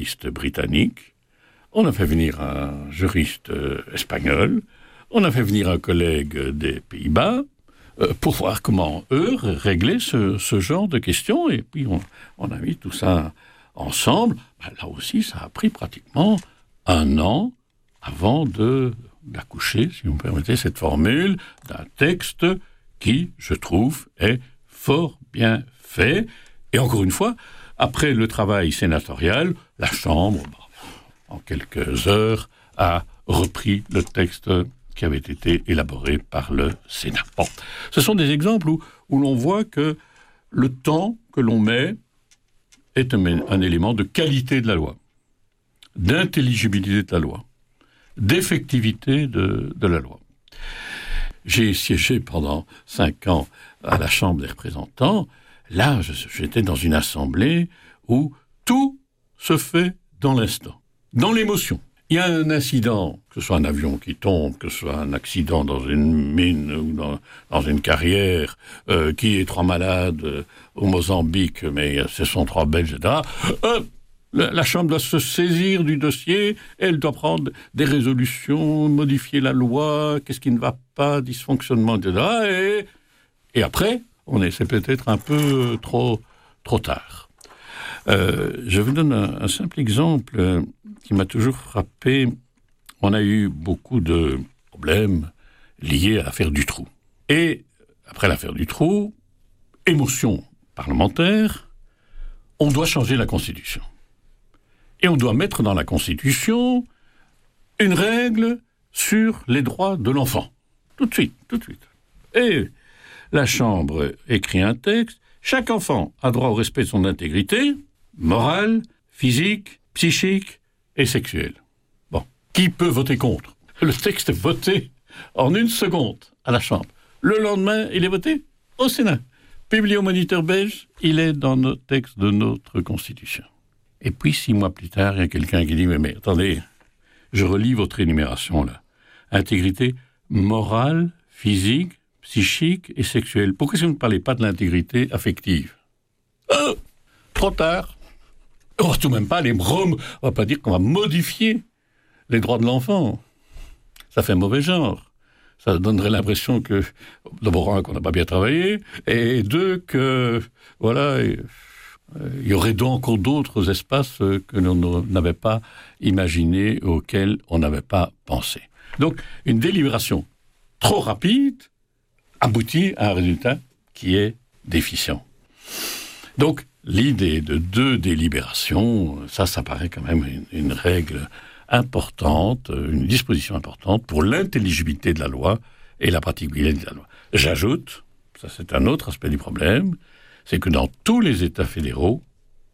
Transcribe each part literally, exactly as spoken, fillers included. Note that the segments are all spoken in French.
juriste britannique, on a fait venir un juriste espagnol, on a fait venir un collègue des Pays-Bas, euh, pour voir comment eux réglaient ce, ce genre de questions, et puis on, on a mis tout ça ensemble. Ben, là aussi, ça a pris pratiquement un an avant de, d'accoucher, si vous me permettez cette formule, d'un texte qui, je trouve, est fort bien fait. Et encore une fois, après le travail sénatorial, la Chambre, en quelques heures, a repris le texte qui avait été élaboré par le Sénat. Bon, ce sont des exemples où, où l'on voit que le temps que l'on met est un, un élément de qualité de la loi, d'intelligibilité de la loi, d'effectivité de, de la loi. J'ai siégé pendant cinq ans à la Chambre des représentants. Là, je, j'étais dans une assemblée où tout se fait dans l'instant, dans l'émotion. Il y a un incident, que ce soit un avion qui tombe, que ce soit un accident dans une mine ou dans, dans une carrière, euh, qui est trois malades euh, au Mozambique, mais ce sont trois Belges, et cetera. Euh, la, la Chambre doit se saisir du dossier, elle doit prendre des résolutions, modifier la loi, qu'est-ce qui ne va pas, dysfonctionnement, et cetera. Et, et après, on est, c'est peut-être un peu trop, trop tard. Euh, je vous donne un, un simple exemple euh, qui m'a toujours frappé. On a eu beaucoup de problèmes liés à l'affaire Dutroux. Et après l'affaire Dutroux, émotion parlementaire, on doit changer la Constitution. Et on doit mettre dans la Constitution une règle sur les droits de l'enfant. Tout de suite, tout de suite. Et la Chambre écrit un texte. Chaque enfant a droit au respect de son intégrité morale, physique, psychique et sexuelle. Bon, qui peut voter contre ? Le texte est voté en une seconde à la Chambre. Le lendemain, il est voté au Sénat. Publié au Moniteur belge, il est dans nos textes de notre Constitution. Et puis, six mois plus tard, il y a quelqu'un qui dit « Mais, mais attendez, je relis votre énumération là. Intégrité morale, physique, psychique et sexuelle. Pourquoi est-ce que vous ne parlez pas de l'intégrité affective ?» Oh, trop tard. On va tout de même pas les on va pas dire qu'on va modifier les droits de l'enfant. Ça fait mauvais genre. Ça donnerait l'impression que, d'abord, un, qu'on n'a pas bien travaillé, et deux, que, voilà, il y aurait donc encore d'autres espaces que l'on n'avait pas imaginés, auxquels on n'avait pas pensé. Donc, une délibération trop rapide aboutit à un résultat qui est déficient. Donc, l'idée de deux délibérations, ça, ça paraît quand même une, une règle importante, une disposition importante pour l'intelligibilité de la loi et la praticabilité de la loi. J'ajoute, ça c'est un autre aspect du problème, c'est que dans tous les États fédéraux,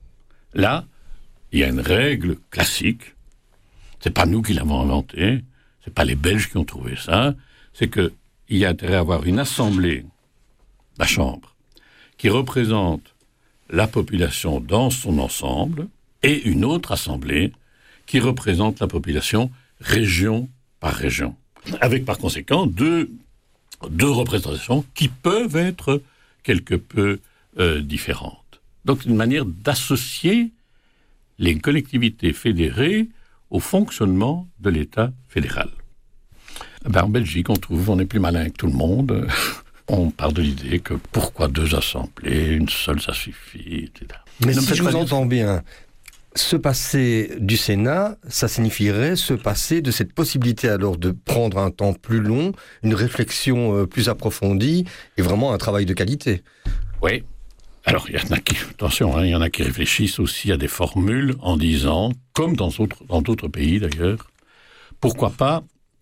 là, il y a une règle classique, c'est pas nous qui l'avons inventée, c'est pas les Belges qui ont trouvé ça, c'est qu'il y a intérêt à avoir une assemblée, la Chambre, qui représente la population dans son ensemble, et une autre assemblée qui représente la population région par région. Avec par conséquent deux, deux représentations qui peuvent être quelque peu euh, différentes. Donc une manière d'associer les collectivités fédérées au fonctionnement de l'État fédéral. Ben, en Belgique, on trouve, on est plus malin que tout le monde. On part de l'idée que pourquoi deux assemblées, une seule ça suffit, et cetera. Mais si je vous entends bien, se passer du Sénat, ça signifierait se passer de cette possibilité alors de prendre un temps plus long, une réflexion plus approfondie et vraiment un travail de qualité. Oui. Alors, il y en a qui, attention, hein, il y en a qui réfléchissent aussi à des formules en disant, comme dans d'autres, dans d'autres pays d'ailleurs, pourquoi pas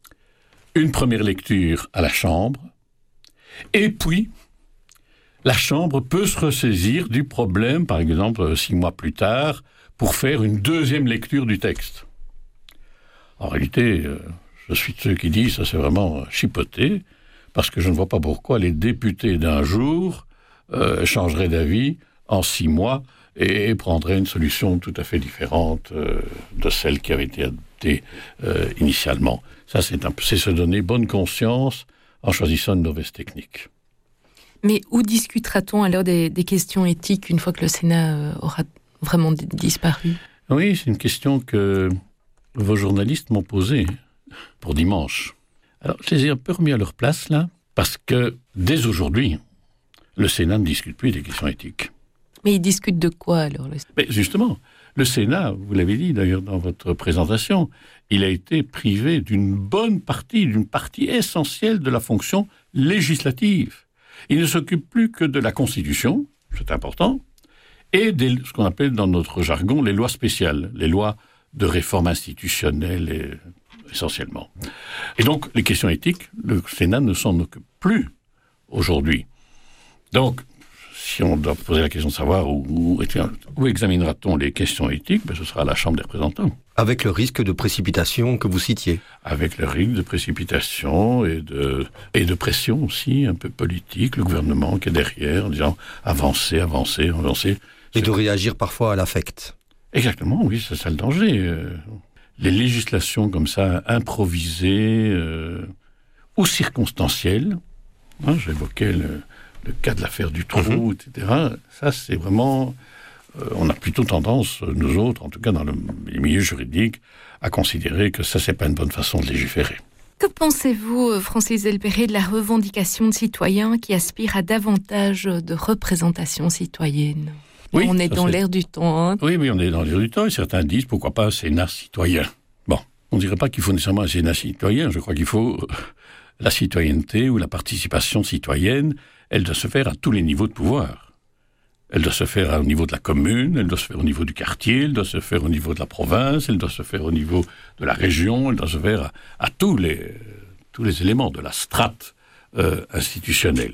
une première lecture à la Chambre, et puis la Chambre peut se ressaisir du problème, par exemple, six mois plus tard, pour faire une deuxième lecture du texte. En réalité, euh, je suis de ceux qui disent ça c'est vraiment chipoté, parce que je ne vois pas pourquoi les députés d'un jour euh, changeraient d'avis en six mois et, et prendraient une solution tout à fait différente euh, de celle qui avait été adoptée euh, initialement. Ça, c'est, un, c'est se donner bonne conscience en choisissant une mauvaise technique. Mais où discutera-t-on alors des, des questions éthiques une fois que le Sénat euh, aura vraiment d- disparu ? Oui, c'est une question que vos journalistes m'ont posée pour dimanche. Alors, je les ai un peu remis à leur place, là, parce que, dès aujourd'hui, le Sénat ne discute plus des questions éthiques. Mais ils discutent de quoi, alors? Mais justement, le Sénat, vous l'avez dit d'ailleurs dans votre présentation, il a été privé d'une bonne partie, d'une partie essentielle de la fonction législative. Il ne s'occupe plus que de la Constitution, c'est important, et des, ce qu'on appelle dans notre jargon les lois spéciales, les lois de réforme institutionnelle et, essentiellement. Et donc, les questions éthiques, le Sénat ne s'en occupe plus aujourd'hui. Donc, si on doit poser la question de savoir où, où, où examinera-t-on les questions éthiques, ben ce sera à la Chambre des représentants. Avec le risque de précipitation que vous citiez. Avec le risque de précipitation et de, et de pression aussi, un peu politique, le gouvernement qui est derrière, en disant avancez, avancez, avancez. Et de réagir parfois à l'affect. Exactement, oui, c'est ça le danger. Euh, les législations comme ça, improvisées euh, ou circonstancielles, hein, j'évoquais le, le cas de l'affaire du trou, mmh. et cetera. Ça, c'est vraiment... Euh, on a plutôt tendance, nous autres, en tout cas dans le, les milieux juridiques, à considérer que ça, c'est pas une bonne façon de légiférer. Que pensez-vous, Francis Delperrey, de la revendication de citoyens qui aspirent à davantage de représentation citoyenne? Oui, on est dans l'ère du temps. Hein. Oui, mais on est dans l'ère du temps, et certains disent, pourquoi pas un Sénat citoyen? Bon, on ne dirait pas qu'il faut nécessairement un Sénat citoyen, je crois qu'il faut euh, la citoyenneté ou la participation citoyenne, elle doit se faire à tous les niveaux de pouvoir. Elle doit se faire au niveau de la commune, elle doit se faire au niveau du quartier, elle doit se faire au niveau de la province, elle doit se faire au niveau de la région, elle doit se faire à, à tous, les, tous les éléments de la strate euh, institutionnelle.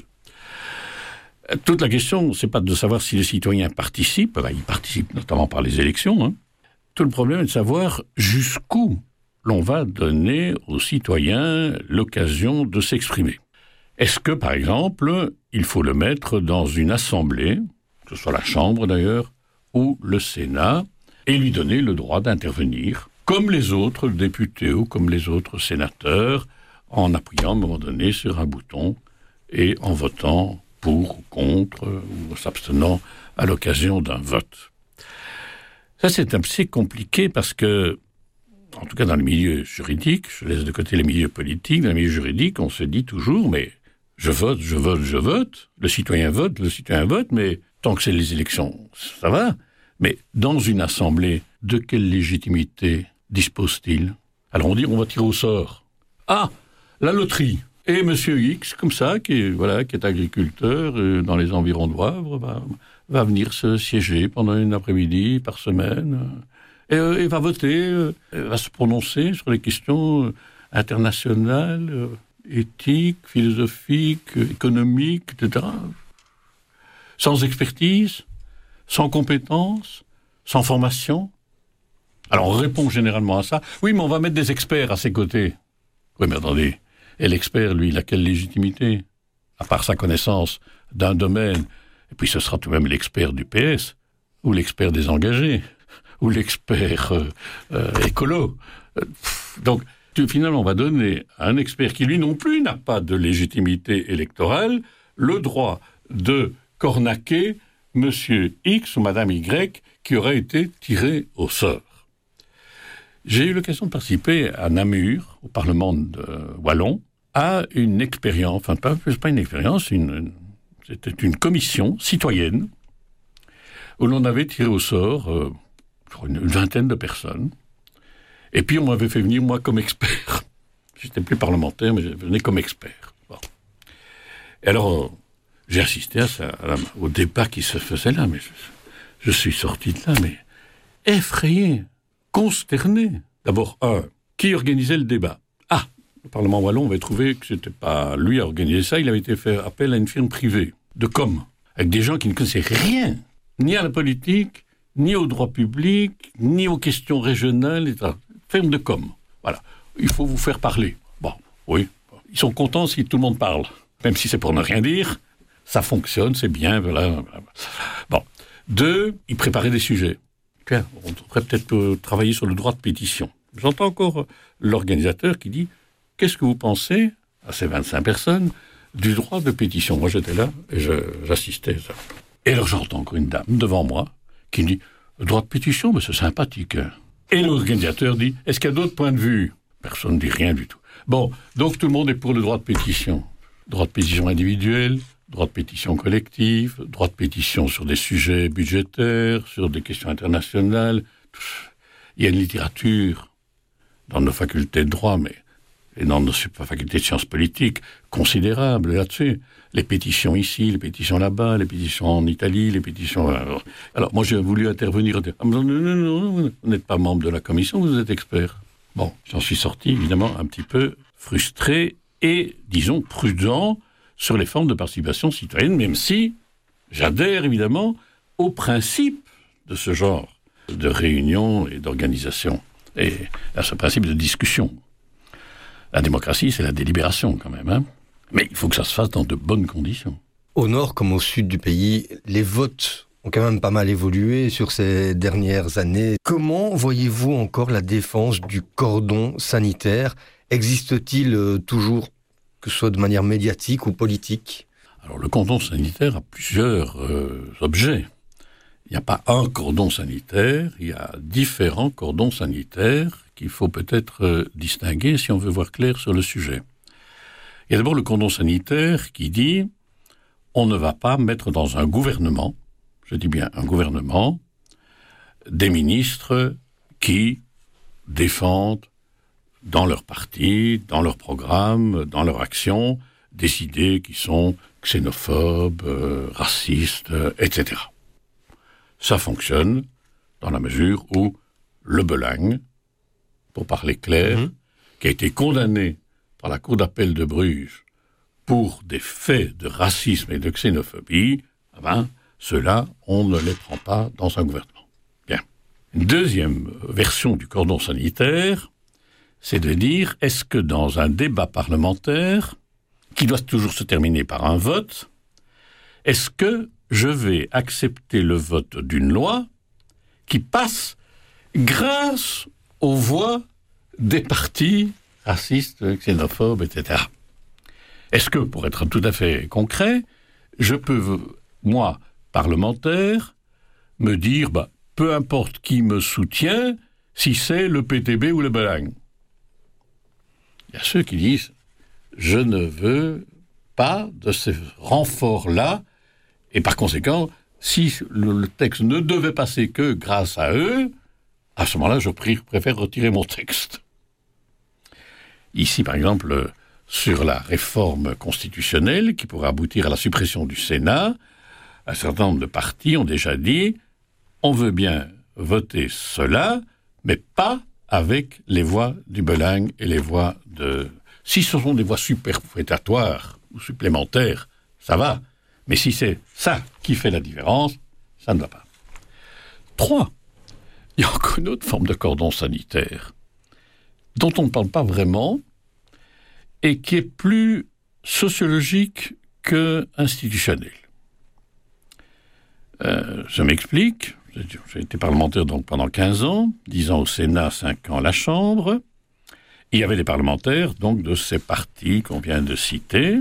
Toute la question, c'est pas de savoir si les citoyens participent, ben, ils participent notamment par les élections. Hein. Tout le problème est de savoir jusqu'où l'on va donner aux citoyens l'occasion de s'exprimer. Est-ce que, par exemple, il faut le mettre dans une assemblée, que ce soit la Chambre d'ailleurs, ou le Sénat, et lui donner le droit d'intervenir, comme les autres députés ou comme les autres sénateurs, en appuyant à un moment donné sur un bouton et en votant pour ou contre, ou s'abstenant à l'occasion d'un vote. Ça, c'est assez compliqué parce que, en tout cas dans le milieu juridique, je laisse de côté les milieux politiques, dans le milieu juridique, on se dit toujours, mais je vote, je vote, je vote, le citoyen vote, le citoyen vote, mais tant que c'est les élections, ça va. Mais dans une assemblée, de quelle légitimité dispose-t-il? Alors on dit, on va tirer au sort. Ah, la loterie. Et Monsieur X, comme ça, qui est, voilà, qui est agriculteur euh, dans les environs de Wavre, va, va venir se siéger pendant une après-midi par semaine et, euh, et va voter, euh, va se prononcer sur les questions euh, internationales, euh, éthiques, philosophiques, euh, économiques, et cetera. Sans expertise, sans compétences, sans formation. Alors on répond généralement à ça. Oui, mais on va mettre des experts à ses côtés. Oui, mais attendez. Et l'expert, lui, il a quelle légitimité? À part sa connaissance d'un domaine. Et puis ce sera tout de même l'expert du P S, ou l'expert des engagés, ou l'expert euh, euh, écolo. Euh, donc, tu, finalement, on va donner à un expert qui, lui non plus, n'a pas de légitimité électorale, le droit de cornaquer Monsieur X ou Madame Y qui aurait été tiré au sort. J'ai eu l'occasion de participer à Namur, au Parlement de Wallon, à une expérience, enfin pas, pas une expérience, une, c'était une commission citoyenne où l'on avait tiré au sort euh, une, une vingtaine de personnes. Et puis on m'avait fait venir moi comme expert. J'étais plus parlementaire, mais je venais comme expert. Bon. Et alors, euh, j'ai assisté à ça, à la, au débat qui se faisait là, mais je, je suis sorti de là, mais effrayé, consterné. D'abord, un, qui organisait le débat? Ah, le Parlement wallon avait trouvé que c'était pas lui à organiser ça, il avait été fait appel à une firme privée, de com, avec des gens qui ne connaissaient rien, ni à la politique, ni au droit public, ni aux questions régionales, et cetera. Firme de com. Voilà. Il faut vous faire parler. Bon, oui. Ils sont contents si tout le monde parle. Même si c'est pour ne rien dire, ça fonctionne, c'est bien, voilà. Bon. Deux, ils préparaient des sujets. Tiens, on devrait peut-être euh, travailler sur le droit de pétition. J'entends encore l'organisateur qui dit « Qu'est-ce que vous pensez, à ces vingt-cinq personnes, du droit de pétition ?» Moi, j'étais là et je, j'assistais à ça. Et alors, j'entends encore une dame devant moi qui me dit Le droit de pétition, mais c'est sympathique. Hein. Et l'organisateur dit, est-ce qu'il y a d'autres points de vue? Personne ne dit rien du tout. Bon, donc tout le monde est pour le droit de pétition. Droit de pétition individuel, droit de pétition collective, droit de pétition sur des sujets budgétaires, sur des questions internationales. Il y a une littérature dans nos facultés de droit, mais et dans nos facultés de sciences politiques, considérable là-dessus. Les pétitions ici, les pétitions là-bas, les pétitions en Italie, les pétitions... Alors, moi, j'ai voulu intervenir et dire, ah, non, non, non, non, vous n'êtes pas membre de la commission, vous êtes expert. Bon, j'en suis sorti, évidemment, un petit peu frustré et, disons, prudent sur les formes de participation citoyenne, même si j'adhère, évidemment, au principe de ce genre de réunion et d'organisation, et à ce principe de discussion. La démocratie, c'est la délibération, quand même, hein. Mais il faut que ça se fasse dans de bonnes conditions. Au nord comme au sud du pays, les votes ont quand même pas mal évolué sur ces dernières années. Comment voyez-vous encore la défense du cordon sanitaire? Existe-t-il euh, toujours, que ce soit de manière médiatique ou politique? Alors, le cordon sanitaire a plusieurs euh, objets. Il n'y a pas un cordon sanitaire, il y a différents cordons sanitaires qu'il faut peut-être euh, distinguer si on veut voir clair sur le sujet. Il y a d'abord le cordon sanitaire qui dit on ne va pas mettre dans un gouvernement, je dis bien un gouvernement, des ministres qui défendent dans leur parti, dans leur programme, dans leur action, des idées qui sont xénophobes, euh, racistes, euh, et cetera. Ça fonctionne dans la mesure où Le Belaing, pour parler clair, mmh. qui a été condamné par la Cour d'appel de Bruges pour des faits de racisme et de xénophobie, eh ben, ceux-là, on ne les prend pas dans un gouvernement. Bien. Une deuxième version du cordon sanitaire, c'est de dire, est-ce que dans un débat parlementaire, qui doit toujours se terminer par un vote, est-ce que je vais accepter le vote d'une loi qui passe grâce aux voix des partis racistes, xénophobes, et cetera. Est-ce que, pour être tout à fait concret, je peux, moi, parlementaire, me dire, bah, peu importe qui me soutient, si c'est le P T B ou le Belaing. Il y a ceux qui disent, je ne veux pas de ces renforts-là, et par conséquent, si le, le texte ne devait passer que grâce à eux, à ce moment-là, je préfère retirer mon texte. Ici, par exemple, sur la réforme constitutionnelle qui pourrait aboutir à la suppression du Sénat, un certain nombre de partis ont déjà dit on veut bien voter cela, mais pas avec les voix du Belaing et les voix de... Si ce sont des voix superfétatoires ou supplémentaires, ça va. Mais si c'est ça qui fait la différence, ça ne va pas. Trois, il y a encore une autre forme de cordon sanitaire dont on ne parle pas vraiment et qui est plus sociologique que institutionnel. Euh, je m'explique. J'ai été parlementaire donc pendant quinze ans, dix ans au Sénat, cinq ans à la Chambre. Il y avait des parlementaires donc de ces partis qu'on vient de citer.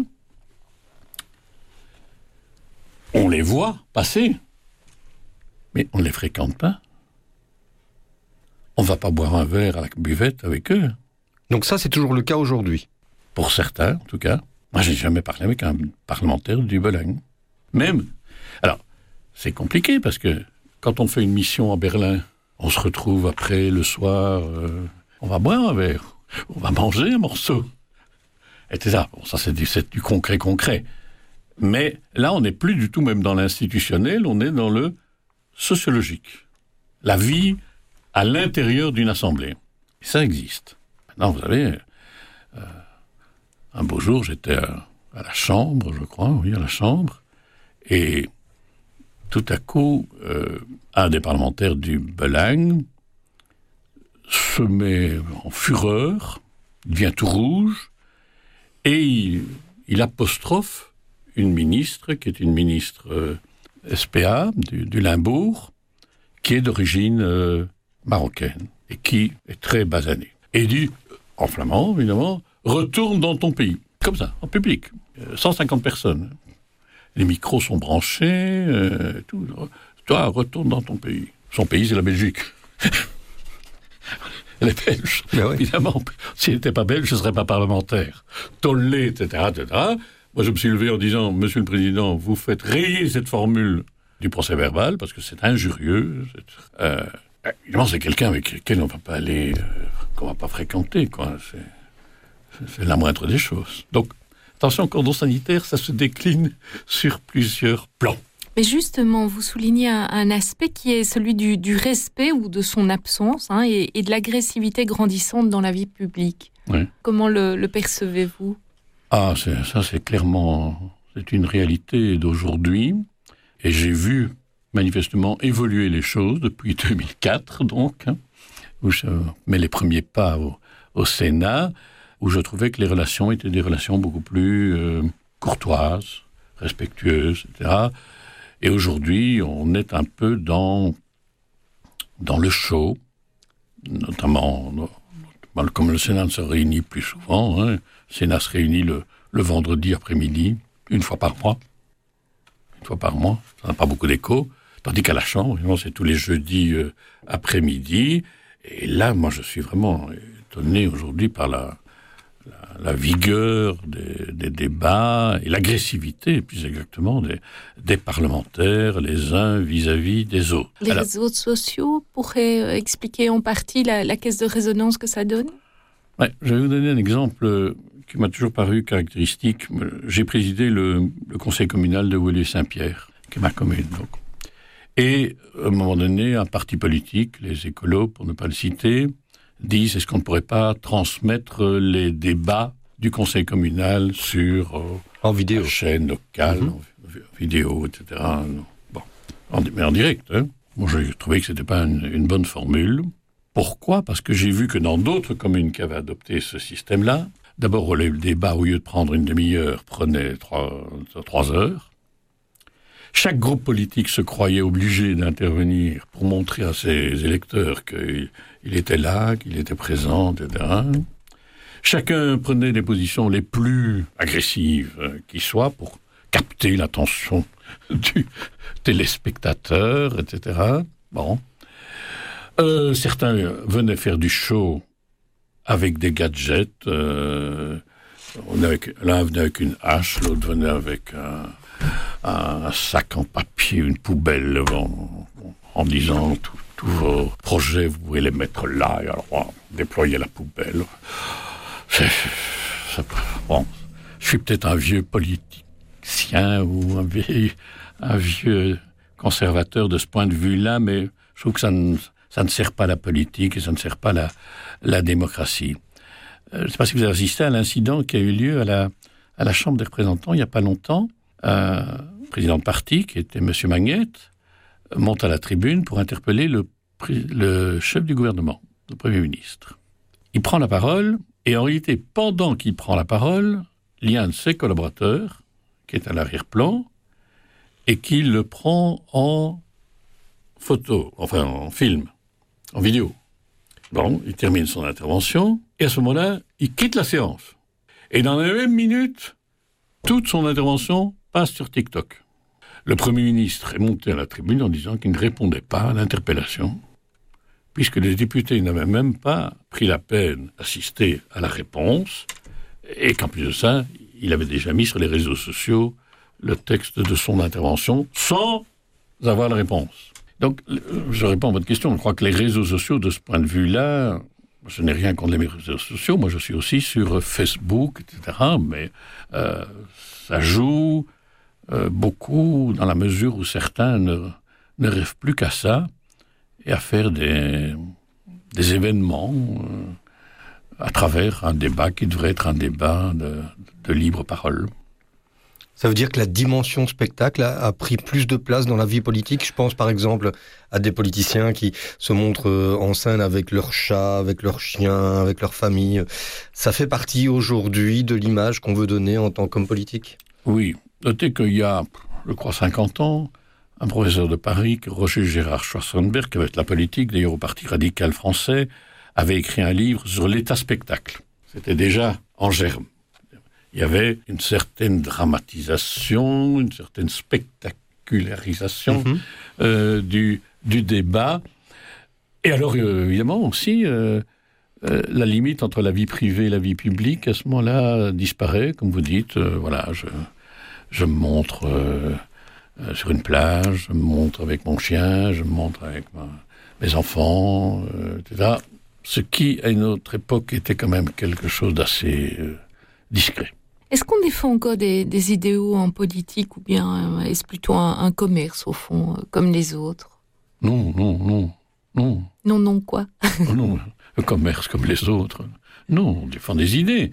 On les voit passer, mais on ne les fréquente pas. On ne va pas boire un verre à la buvette avec eux. Donc ça, c'est toujours le cas aujourd'hui? Pour certains, en tout cas. Moi, je n'ai jamais parlé avec un parlementaire du Belaing. Même. Alors, c'est compliqué parce que quand on fait une mission à Berlin, on se retrouve après, le soir, euh, on va boire un verre, on va manger un morceau. Et c'est ça. Bon, ça, c'est du, c'est du concret, concret. Mais là, on n'est plus du tout même dans l'institutionnel, on est dans le sociologique. La vie à l'intérieur d'une assemblée. Et ça existe. Maintenant, vous savez, euh, un beau jour, j'étais à, à la Chambre, je crois, oui, à la Chambre, et tout à coup, euh, un des parlementaires du Belaing se met en fureur, il devient tout rouge, et il, il apostrophe une ministre, qui est une ministre euh, S P A, du, du Limbourg, qui est d'origine euh, marocaine, et qui est très basanée. Et il dit, en flamand, évidemment, « Retourne dans ton pays ». Comme ça, en public. Euh, cent cinquante personnes. Les micros sont branchés, euh, tout. Toi, retourne dans ton pays. son pays, c'est la Belgique. Elle est belge. Oui. Évidemment, s'il n'était pas belge, je ne serais pas parlementaire. Tollé, et cetera, et cetera. Moi, je me suis levé en disant, Monsieur le Président, vous faites rayer cette formule du procès verbal, parce que c'est injurieux. C'est, euh, évidemment, c'est quelqu'un avec lequel on ne va pas aller, euh, qu'on ne va pas fréquenter, quoi. C'est, c'est la moindre des choses. Donc, attention, cordon sanitaire, ça se décline sur plusieurs plans. Mais justement, vous soulignez un, un aspect qui est celui du, du respect ou de son absence, hein, et, et de l'agressivité grandissante dans la vie publique. Oui. Comment le, le percevez-vous ? Ah, c'est, ça c'est clairement, c'est une réalité d'aujourd'hui. Et j'ai vu manifestement évoluer les choses depuis deux mille quatre, donc, hein, où je mets les premiers pas au, au Sénat, où je trouvais que les relations étaient des relations beaucoup plus euh, courtoises, respectueuses, et cetera. Et aujourd'hui, on est un peu dans, dans le show, notamment, notamment comme le Sénat ne se réunit plus souvent. Hein. Le Sénat se réunit le, le vendredi après-midi, une fois par mois. Une fois par mois, ça n'a pas beaucoup d'écho. Tandis qu'à la Chambre, c'est tous les jeudis euh, après-midi. Et là, moi, je suis vraiment étonné aujourd'hui par la, la, la vigueur des, des débats et l'agressivité, plus exactement, des, des parlementaires, les uns vis-à-vis des autres. Les Alors, réseaux sociaux pourraient expliquer en partie la, la caisse de résonance que ça donne ? Ouais, je vais vous donner un exemple qui m'a toujours paru caractéristique. J'ai présidé le, le conseil communal de Woluwe-Saint-Pierre, qui est ma commune, donc. Et, à un moment donné, un parti politique, les écolos, pour ne pas le citer, disent, est-ce qu'on ne pourrait pas transmettre les débats du conseil communal sur euh, en vidéo. La chaîne locale, mm-hmm. en vidéo, et cetera. Bon, en, mais en direct. Hein. Moi, j'ai trouvé que ce n'était pas une, une bonne formule. Pourquoi ? Parce que j'ai vu que dans d'autres communes qui avaient adopté ce système-là, d'abord, le débat, au lieu de prendre une demi-heure, prenait trois, trois heures. Chaque groupe politique se croyait obligé d'intervenir pour montrer à ses électeurs qu'il il était là, qu'il était présent, et cetera. Chacun prenait les positions les plus agressives qui soient pour capter l'attention du téléspectateur, et cetera. Bon. Euh, certains venaient faire du show avec des gadgets. Euh, on avait, l'un venait avec une hache, l'autre venait avec un... un sac en papier, une poubelle, en, en disant tous vos projets, vous pouvez les mettre là, et alors on déployer la poubelle. C'est, c'est, bon, je suis peut-être un vieux politicien ou un vieux, un vieux conservateur de ce point de vue-là, mais je trouve que ça ne, ça ne sert pas la politique et ça ne sert pas la, la démocratie. Je ne sais pas si vous avez assisté à l'incident qui a eu lieu à la, à la Chambre des représentants il n'y a pas longtemps. Un président de parti, qui était M. Magnette, monte à la tribune pour interpeller le, le chef du gouvernement, le Premier ministre. Il prend la parole, et en réalité, pendant qu'il prend la parole, il y a un de ses collaborateurs, qui est à l'arrière-plan, et qui le prend en photo, enfin en film, en vidéo. Bon, il termine son intervention, et à ce moment-là, il quitte la séance. Et dans la même minute, toute son intervention passe sur TikTok. Le Premier ministre est monté à la tribune en disant qu'il ne répondait pas à l'interpellation, puisque les députés n'avaient même pas pris la peine d'assister à la réponse, et qu'en plus de ça, il avait déjà mis sur les réseaux sociaux le texte de son intervention sans avoir la réponse. Donc, je réponds à votre question. Je crois que les réseaux sociaux, de ce point de vue-là, je n'ai rien contre les réseaux sociaux. Moi, je suis aussi sur Facebook, et cetera. Mais euh, ça joue euh, beaucoup dans la mesure où certains ne, ne rêvent plus qu'à ça et à faire des, des événements euh, à travers un débat qui devrait être un débat de, de libre parole. Ça veut dire que la dimension spectacle a, a pris plus de place dans la vie politique. Je pense par exemple à des politiciens qui se montrent en scène avec leurs chats, avec leurs chiens, avec leur famille. Ça fait partie aujourd'hui de l'image qu'on veut donner en tant qu'homme politique ? Oui. Notez qu'il y a, je crois, cinquante ans, un professeur de Paris, Roger Gérard Schwarzenberg, qui avait la politique, d'ailleurs au Parti radical français, avait écrit un livre sur l'état spectacle. C'était déjà en germe. Il y avait une certaine dramatisation, une certaine spectacularisation mm-hmm. euh, du, du débat. Et alors, euh, évidemment, aussi, euh, euh, la limite entre la vie privée et la vie publique, à ce moment-là, disparaît. Comme vous dites, euh, voilà, je, je me montre euh, euh, sur une plage, je me montre avec mon chien, je me montre avec ma, mes enfants, euh, et cetera. Ce qui, à une autre époque, était quand même quelque chose d'assez euh, discret. Est-ce qu'on défend encore des, des idéaux en politique ou bien euh, est-ce plutôt un, un commerce, au fond, euh, comme les autres ? Non, non, non, non. Non, non, quoi ? Non, un commerce comme les autres. Non, on défend des idées.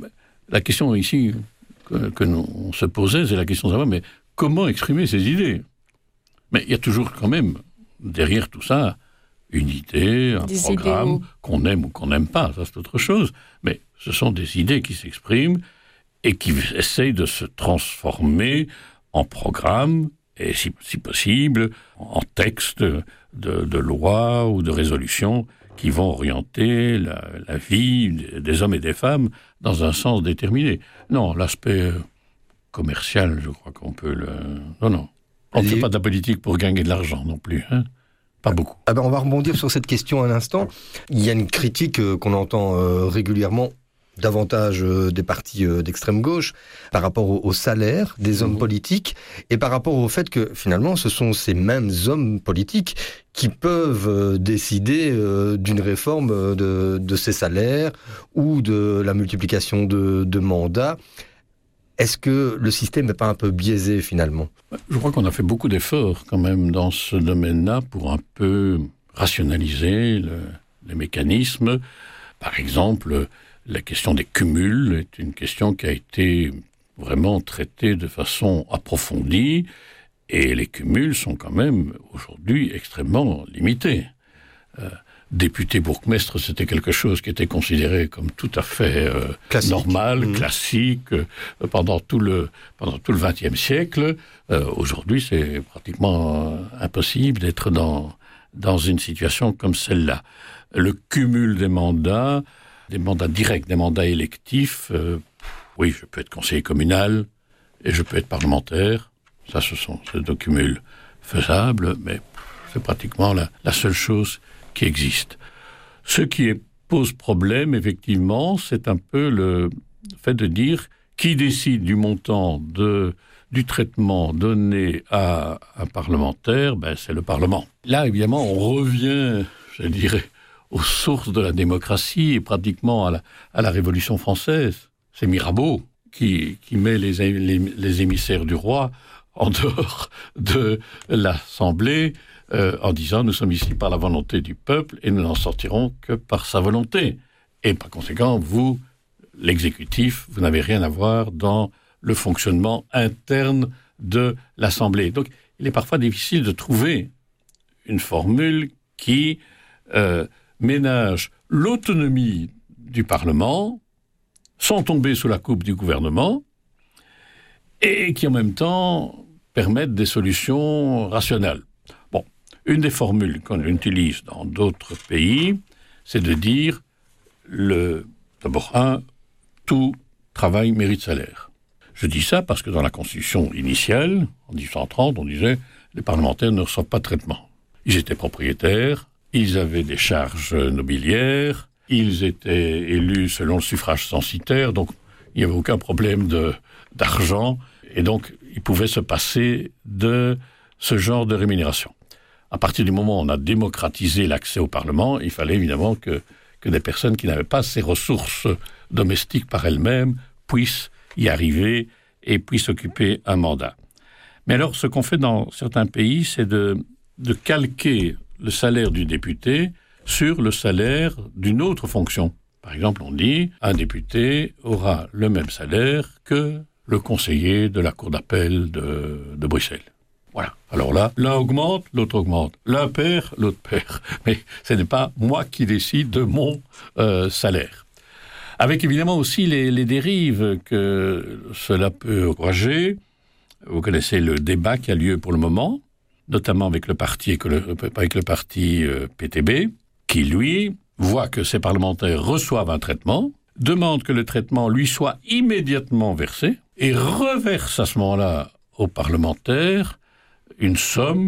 La question ici que, que nous, on se posait, c'est la question de savoir, mais comment exprimer ces idées ? Mais il y a toujours quand même, derrière tout ça, une idée, un des programme, idéaux. Qu'on aime ou qu'on n'aime pas, ça c'est autre chose. Mais ce sont des idées qui s'expriment et qui essayent de se transformer en programme, et si, si possible, en texte de, de loi ou de résolution qui vont orienter la, la vie des hommes et des femmes dans un sens déterminé. Non, l'aspect commercial, je crois qu'on peut le... Non, non. On ne fait pas de la politique pour gagner de l'argent non plus, hein. Pas beaucoup. Ah ben on va rebondir sur cette question un instant. Il y a une critique euh, qu'on entend euh, régulièrement, davantage euh, des partis euh, d'extrême gauche, par rapport au, au salaire des hommes mmh. politiques, et par rapport au fait que, finalement, ce sont ces mêmes hommes politiques qui peuvent euh, décider euh, d'une réforme euh, de, de ces salaires, ou de la multiplication de, de mandats. Est-ce que le système n'est pas un peu biaisé, finalement ? Je crois qu'on a fait beaucoup d'efforts, quand même, dans ce domaine-là, pour un peu rationaliser le, les mécanismes. Par exemple, la question des cumuls est une question qui a été vraiment traitée de façon approfondie, et les cumuls sont quand même, aujourd'hui, extrêmement limités. Euh, député bourgmestre, c'était quelque chose qui était considéré comme tout à fait euh, classique. normal, mmh. classique, euh, pendant tout le pendant tout le vingtième siècle. Euh, aujourd'hui, c'est pratiquement euh, impossible d'être dans dans une situation comme celle-là. Le cumul des mandats, des mandats directs, des mandats électifs, euh, oui, je peux être conseiller communal et je peux être parlementaire. Ça, ce sont ces deux cumuls faisables, mais c'est pratiquement la, la seule chose qui existe. Ce qui est, pose problème, effectivement, c'est un peu le fait de dire qui décide du montant de, du traitement donné à un parlementaire, ben, c'est le Parlement. Là, évidemment, on revient, je dirais, aux sources de la démocratie et pratiquement à la, à la Révolution française. C'est Mirabeau qui, qui met les, les, les émissaires du roi en dehors de l'Assemblée, Euh, en disant « nous sommes ici par la volonté du peuple et nous n'en sortirons que par sa volonté ». Et par conséquent, vous, l'exécutif, vous n'avez rien à voir dans le fonctionnement interne de l'Assemblée. Donc, il est parfois difficile de trouver une formule qui euh, ménage l'autonomie du Parlement sans tomber sous la coupe du gouvernement et qui, en même temps, permette des solutions rationnelles. Une des formules qu'on utilise dans d'autres pays, c'est de dire, le, d'abord, un, tout travail mérite salaire. Je dis ça parce que dans la Constitution initiale, en dix-huit cent trente, on disait les parlementaires ne reçoivent pas de traitement. Ils étaient propriétaires, ils avaient des charges nobiliaires, ils étaient élus selon le suffrage censitaire, donc il n'y avait aucun problème de, d'argent, et donc ils pouvaient se passer de ce genre de rémunération. À partir du moment où on a démocratisé l'accès au Parlement, il fallait évidemment que, que des personnes qui n'avaient pas ces ressources domestiques par elles-mêmes puissent y arriver et puissent occuper un mandat. Mais alors, ce qu'on fait dans certains pays, c'est de, de calquer le salaire du député sur le salaire d'une autre fonction. Par exemple, on dit un député aura le même salaire que le conseiller de la cour d'appel de, de Bruxelles. Voilà. Alors là, l'un augmente, l'autre augmente. L'un perd, l'autre perd. Mais ce n'est pas moi qui décide de mon euh, salaire. Avec évidemment aussi les, les dérives que cela peut encourager. Vous connaissez le débat qui a lieu pour le moment, notamment avec le parti, avec le parti euh, P T B, qui, lui, voit que ses parlementaires reçoivent un traitement, demande que le traitement lui soit immédiatement versé, et reverse à ce moment-là aux parlementaires une somme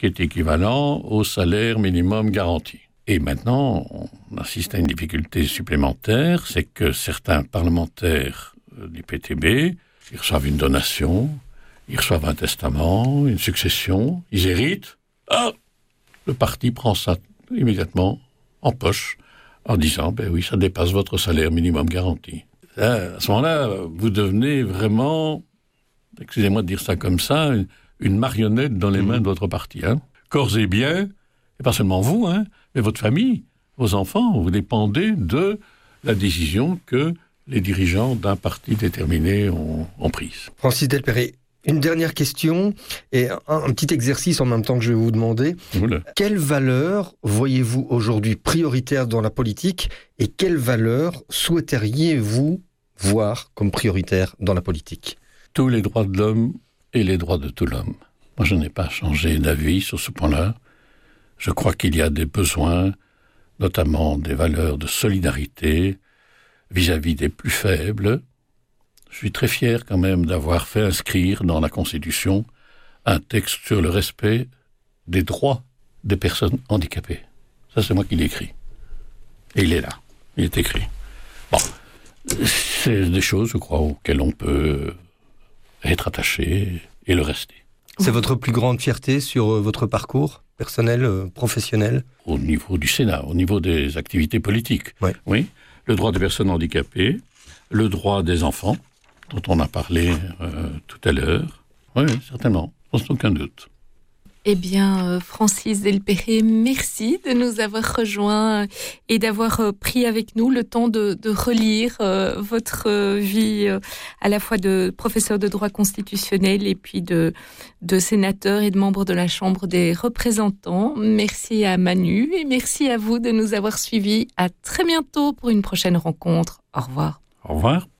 qui est équivalent au salaire minimum garanti. Et maintenant, on assiste à une difficulté supplémentaire, c'est que certains parlementaires du P T B, ils reçoivent une donation, ils reçoivent un testament, une succession, ils héritent. Ah, le parti prend ça immédiatement en poche en disant, ben oui, ça dépasse votre salaire minimum garanti. À ce moment-là, vous devenez vraiment, excusez-moi de dire ça comme ça, une, une marionnette dans les mains de votre parti. Hein. Corps et biens, et pas seulement vous, hein, mais votre famille, vos enfants, vous dépendez de la décision que les dirigeants d'un parti déterminé ont, ont prise. Francis Delperrey, une dernière question et un, un petit exercice en même temps que je vais vous demander. Oula. Quelles valeurs voyez-vous aujourd'hui prioritaires dans la politique et quelles valeurs souhaiteriez-vous voir comme prioritaires dans la politique ? Tous les droits de l'homme et les droits de tout l'homme. Moi, je n'ai pas changé d'avis sur ce point-là. Je crois qu'il y a des besoins, notamment des valeurs de solidarité vis-à-vis des plus faibles. Je suis très fier quand même d'avoir fait inscrire dans la Constitution un texte sur le respect des droits des personnes handicapées. Ça, c'est moi qui l'ai écrit. Et il est là. Il est écrit. Bon. C'est des choses, je crois, auxquelles on peut être attaché et le rester. C'est votre plus grande fierté sur votre parcours personnel, professionnel ? Au niveau du Sénat, au niveau des activités politiques. Ouais. Oui. Le droit des personnes handicapées, le droit des enfants, dont on a parlé euh, tout à l'heure. Oui, certainement, sans aucun doute. Eh bien, euh, Francis Delperrey, merci de nous avoir rejoints et d'avoir euh, pris avec nous le temps de, de relire euh, votre euh, vie euh, à la fois de professeur de droit constitutionnel et puis de, de sénateur et de membre de la Chambre des représentants. Merci à Manu et merci à vous de nous avoir suivis. À très bientôt pour une prochaine rencontre. Au revoir. Au revoir.